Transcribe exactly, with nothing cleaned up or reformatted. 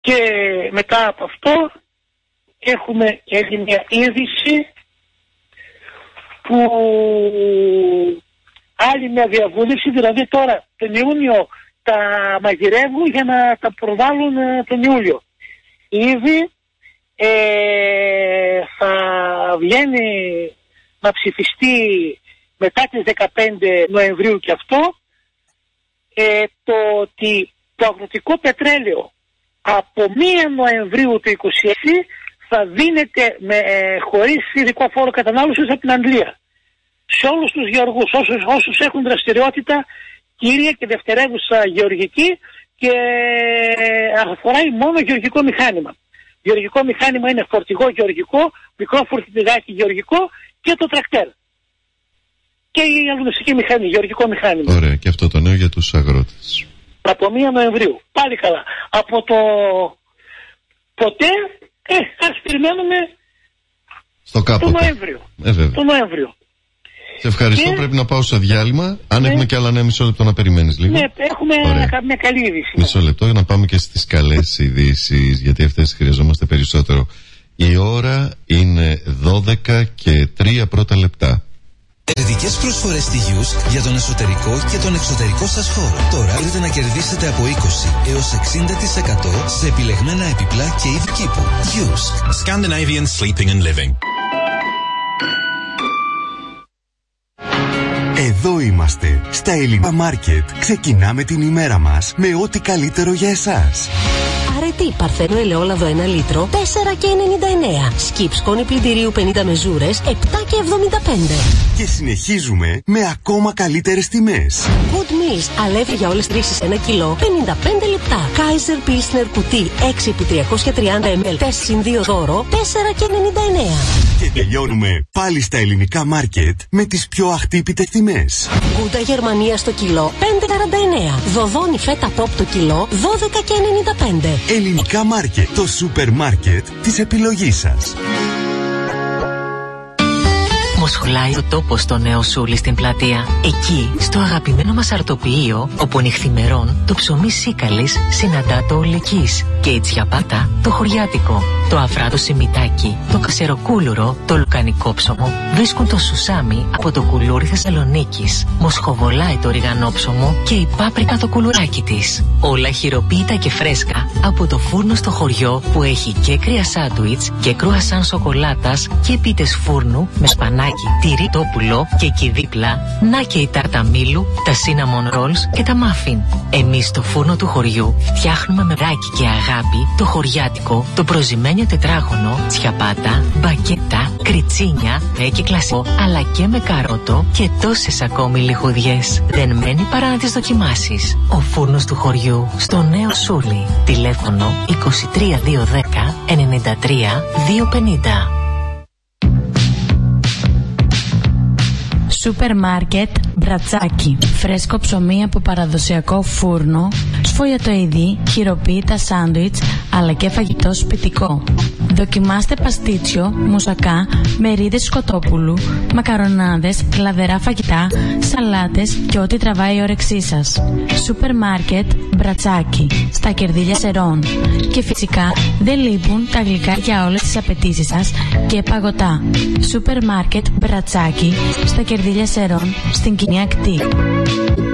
Και μετά από αυτό έχουμε και μια είδηση που άλλη μια διαβούλευση, δηλαδή τώρα τον Ιούνιο τα μαγειρεύουν για να τα προβάλλουν τον Ιούλιο. Ήδη ε, θα βγαίνει να ψηφιστεί μετά τις δεκαπέντε Νοεμβρίου και αυτό ε, το ότι το αγροτικό πετρέλαιο από πρώτη Νοεμβρίου του είκοσι έξι θα δίνεται με, ε, χωρίς ειδικό φόρο κατανάλωσης από την Αγγλία. Σε όλους τους γεωργούς, όσους, όσους έχουν δραστηριότητα κύρια και δευτερεύουσα γεωργική και αφορά μόνο γεωργικό μηχάνημα. Γεωργικό μηχάνημα είναι φορτηγό γεωργικό, μικρό φορτηγάκι γεωργικό και το τρακτέρ. Και η αγνωστική μηχανή, γεωργικό μηχάνημα. Ωραία, και αυτό το νέο για τους αγρότες. Από πρώτη Νοεμβρίου. Πάλι καλά. Από το ποτέ, ε, ας περιμένουμε στο κάποτε. Το Νοέμβριο. Ε, το Νοέμβριο. Σε ευχαριστώ, και... πρέπει να πάω σε διάλειμμα. Αν ναι. έχουμε και άλλα ένα μισό λεπτό να περιμένεις λίγο. Ναι, έχουμε Ωραία. μια καλή είδηση. Μισό λεπτό για να πάμε και στις καλές ειδήσεις, γιατί αυτές χρειαζόμαστε περισσότερο. Η ώρα είναι δώδεκα και τρία πρώτα λεπτά. Ειδικές προσφορές στη Γιούσκ για τον εσωτερικό και τον εξωτερικό σας χώρο. Τώρα μπορείτε να κερδίσετε από είκοσι έως εξήντα τοις εκατό σε επιλεγμένα επιπλά και είδη κήπου. Γιούσκ. Scandinavian Sleeping and Living. Εδώ είμαστε, στα Ελληνικά Μάρκετ. Ξεκινάμε την ημέρα μας με ό,τι καλύτερο για εσάς. Αρετή Παρθένο ελαιόλαδο ένα λίτρο, τέσσερα και ενενήντα εννέα. Σκιπ σκόνη πλυντηρίου πενήντα μεζούρες, επτά και εβδομήντα πέντε. Και συνεχίζουμε με ακόμα καλύτερες τιμές. Good Meals, αλεύρι για όλες τις ρίξεις ένα κιλό, πενήντα πέντε λεπτά. Kaiser Pilsner κουτί έξι επί τριακόσια τριάντα μιλιλίτρα, τέσσερα συν δύο δώρο, τέσσερα και ενενήντα εννέα. Και τελειώνουμε πάλι στα Ελληνικά Μάρκετ με τις πιο αχτύπητες τιμές. Γκούτα Γερμανία στο κιλό, πέντε σαράντα εννέα. Δοδόνι φέτα ποπ το κιλό, δώδεκα και ενενήντα πέντε. Ελληνικά Μάρκετ, το σούπερ μάρκετ της επιλογής σας. Μοσχολάει ο τόπος στο Νέο Σούλι στην πλατεία. Εκεί, στο αγαπημένο μας αρτοποιείο, όπου νυχθημερών το ψωμί σίκαλης συναντά το ολεκής και η τσιαπάτα το χωριάτικο. Το αφράτο σιμιτάκι, το κασεροκούλουρο, το λουκανικό ψωμο βρίσκουν το σουσάμι από το κουλούρι Θεσσαλονίκης. Μοσχοβολάει το ριγανόψωμο και η πάπρικα το κουλουράκι της. Όλα χειροποίητα και φρέσκα από το φούρνο στο χωριό που έχει και κρύα σάντουιτς και κρουασάν σοκολάτας και πίτες φούρνου με σπανάκι, τυρί, τόπουλο και εκεί δίπλα να και η τάρτα μήλου, τα cinnamon rolls και τα muffin. Εμείς στο φούρνο του χωριού φτιάχνουμε με ράκι και αγάπη το χωριάτικο, το προζυμένιο τετράγωνο, τσιαπάτα, μπακέτα, κριτσίνια, με και κλασικό, αλλά και με καρότο και τόσες ακόμη λιχουδιές. Δεν μένει παρά να τις δοκιμάσεις. Ο φούρνος του χωριού στο Νέο Σούλι. Τηλέφωνο είκοσι τρία διακόσια δέκα ενενήντα τρία διακόσια πενήντα. Σούπερ μάρκετ Μπρατσάκι. Φρέσκο ψωμί από παραδοσιακό φούρνο, σφολιατοειδή, χειροποίητα σάντουιτς, αλλά και φαγητό σπιτικό. Δοκιμάστε παστίτσιο, μουσακά, μερίδες σκοτόπουλου, μακαρονάδες, λαδερά φαγητά, σαλάτες και ό,τι τραβάει η όρεξή σας. Σούπερ μάρκετ Μπρατσάκι. Στα Κερδίλια Σερών. Και φυσικά δεν λείπουν τα γλυκά για όλες τις απαιτήσεις σας και παγωτά. Σούπερ μάρκετ Μπρατσάκι. Στα Κερδίλια Σερών, στην Κοινή Ακτή.